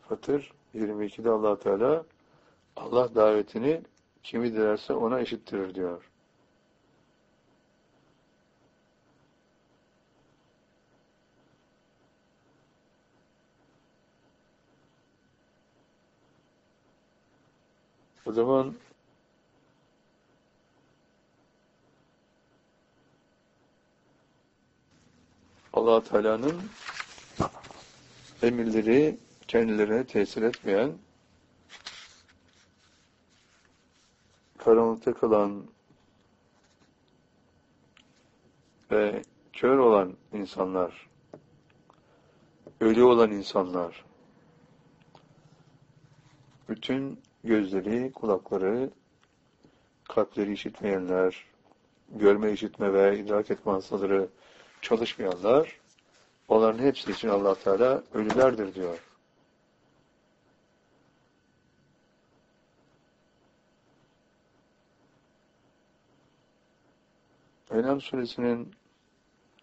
Fatır 22'de Allah Teala Allah davetini kimi dilerse ona eşittirir diyor. O zaman Allah Teala'nın emirleri kendilerine tesir etmeyen, karanlıkta kalan ve kör olan insanlar, ölü olan insanlar, bütün gözleri, kulakları, kalpleri işitmeyenler, görme, işitme ve idrak etme hastaları çalışmayanlar, onların hepsi için Allah Teala ölülerdir diyor. En'am suresinin